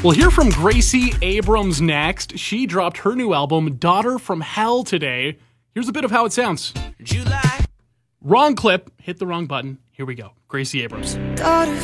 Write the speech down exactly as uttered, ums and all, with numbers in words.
We'll hear from Gracie Abrams next. She dropped her new album, Daughter from Hell, today. Here's a bit of how it sounds. July. Wrong clip. Hit the wrong button. Here we go. Gracie Abrams. Daughter